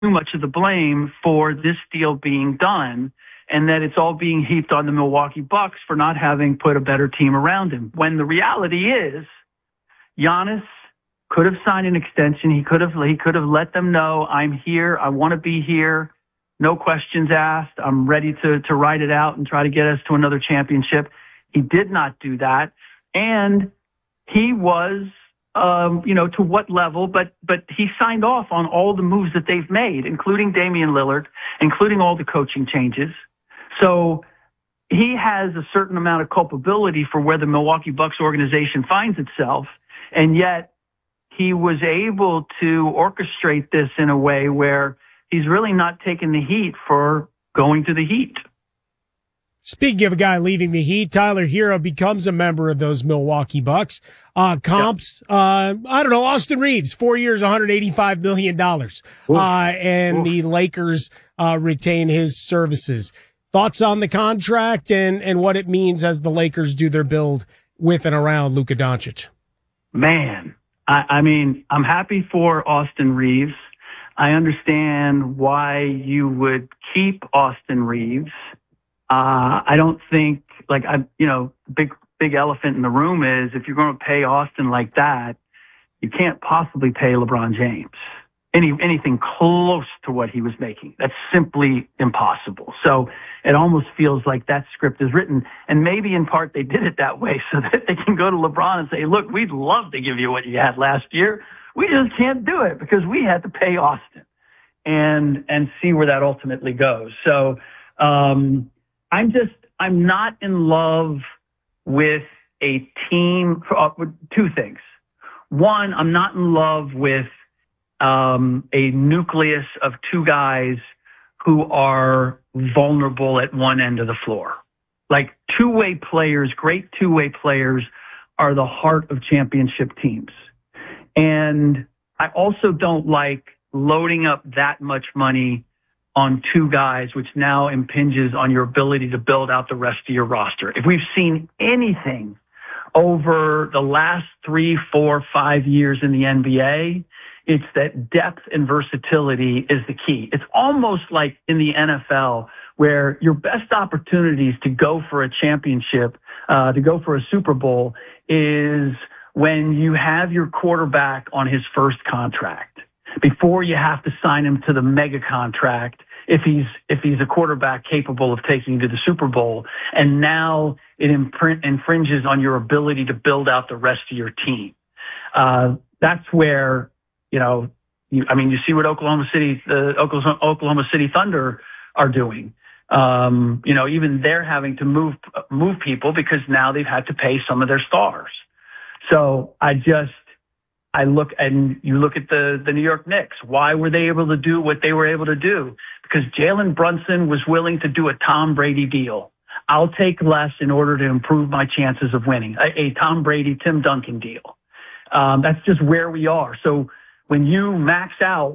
much of the blame for this deal being done, and that it's all being heaped on the Milwaukee Bucks for not having put a better team around him. When the reality is, Giannis could have signed an extension. He could have let them know, I'm here. I want to be here. No questions asked. I'm ready to ride it out and try to get us to another championship. He did not do that. And he was, to what level, but he signed off on all the moves that they've made, including Damian Lillard, including all the coaching changes. So he has a certain amount of culpability for where the Milwaukee Bucks organization finds itself. And yet he was able to orchestrate this in a way where he's really not taking the heat for going to the Heat. Speaking of a guy leaving the Heat, Tyler Hero becomes a member of those Milwaukee Bucks. Comps, yep. I don't know, Austin Reeves, 4 years, $185 million. And the Lakers retain his services. Thoughts on the contract and what it means as the Lakers do their build with and around Luka Doncic? Man, I mean, I'm happy for Austin Reeves. I understand why you would keep Austin Reeves. I don't think, big elephant in the room is if you're going to pay Austin like that, you can't possibly pay LeBron James anything close to what he was making. That's simply impossible. So it almost feels like that script is written. And maybe in part they did it that way so that they can go to LeBron and say, look, we'd love to give you what you had last year. We just can't do it because we had to pay Austin and see where that ultimately goes. So, I'm not in love with a team for two things. One, I'm not in love with a nucleus of two guys who are vulnerable at one end of the floor. Like two-way players, great two-way players are the heart of championship teams. And I also don't like loading up that much money on two guys, which now impinges on your ability to build out the rest of your roster. If we've seen anything over the last 3, 4, 5 years in the NBA, it's that depth and versatility is the key. It's almost like in the NFL where your best opportunities to go for a championship, to go for a Super Bowl is when you have your quarterback on his first contract, before you have to sign him to the mega contract if he's a quarterback capable of taking you to the Super Bowl. And now it infringes on your ability to build out the rest of your team. That's where, you see what Oklahoma City Thunder are doing. Even they're having to move people because now they've had to pay some of their stars. So you look at the New York Knicks. Why were they able to do what they were able to do? Because Jalen Brunson was willing to do a Tom Brady deal. I'll take less in order to improve my chances of winning. A Tom Brady, Tim Duncan deal. That's just where we are. So when you max out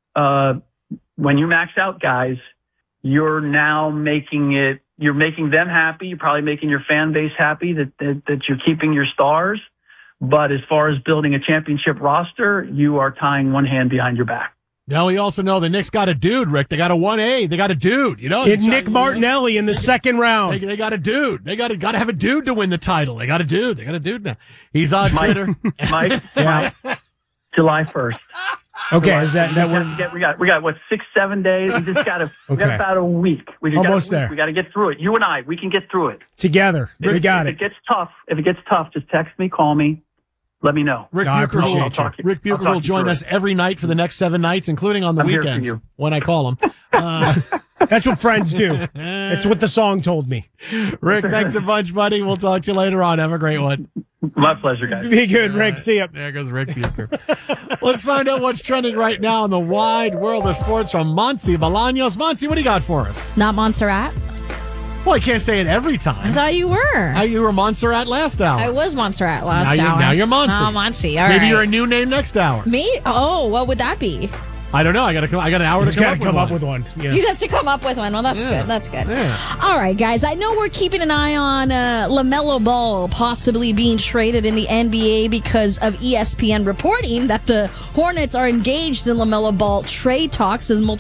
guys, you're now you're making them happy. You're probably making your fan base happy that you're keeping your stars. But as far as building a championship roster, you are tying one hand behind your back. Now we also know the Knicks got a dude, Rick. They got a 1A. They got a dude. Nick Martinelli in the second round. They got a dude. They got to have a dude to win the title. They got a dude. They got a dude now. He's on Twitter. Mike, July 1st. Okay, is that we got what 6-7 days? We just got we got about a week. Almost there. We got to get through it. You and I, we can get through it together. We got it. If it gets tough, just text me, call me. Let me know. Rick Bucher will join us every night for the next 7 nights, including on the weekends when I call him. That's what friends do. That's what the song told me. Rick, thanks a bunch, buddy. We'll talk to you later on. Have a great one. My pleasure, guys. Be good, Rick. See ya. There goes Rick Bucher. Let's find out what's trending right now in the wide world of sports from Monty Bolaños. Monty, what do you got for us? Not Montserrat. Well, I can't say it every time. I thought you were. You were Montserrat last hour. I was Montserrat last hour. Now you're Monty. Oh, Monty. All Maybe right. you're a new name next hour. Me? Oh, what would that be? I don't know. I got an hour to come up with one. Yeah. You just to come up with one. Well, that's good. That's good. Yeah. All right, guys. I know we're keeping an eye on LaMelo Ball possibly being traded in the NBA because of ESPN reporting that the Hornets are engaged in LaMelo Ball trade talks as